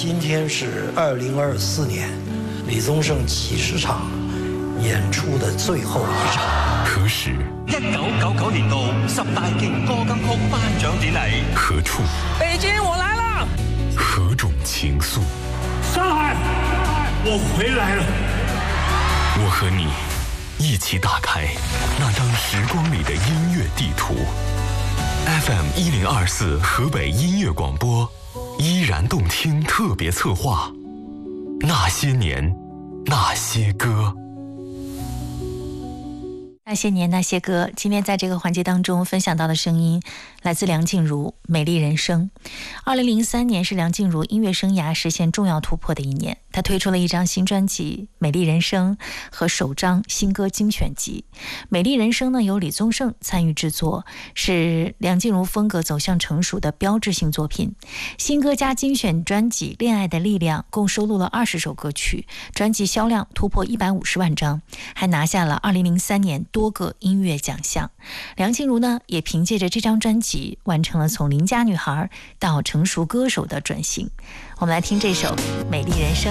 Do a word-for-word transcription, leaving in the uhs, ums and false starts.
今天是二零二四年李宗盛几十场演出的最后一场。 何时？ 一九九九年度十大勁歌金曲頒獎典禮。 何處？ 北京，我來了。 何種情愫？ 上海，我回來了。 我和你一起打開那張時光裡的音樂地圖。F M 一零二四河北音樂廣播，依然動聽特別策劃，那些年，那些歌。 那些年那些歌，今天在这个环节当中分享到的声音来自梁静茹《美丽人生》。二零零三年是梁静茹音乐生涯实现重要突破的一年，她推出了一张新专辑《美丽人生》和首张新歌精选集。《美丽人生》呢由李宗盛参与制作，是梁静茹风格走向成熟的标志性作品。新歌加精选专辑《恋爱的力量》共收录了二十首歌曲，专辑销量突破一百五十万张，还拿下了二零零三年多个音乐奖项。梁静茹呢也凭借着这张专辑完成了从邻家女孩到成熟歌手的转型。我们来听这首《美丽人生》。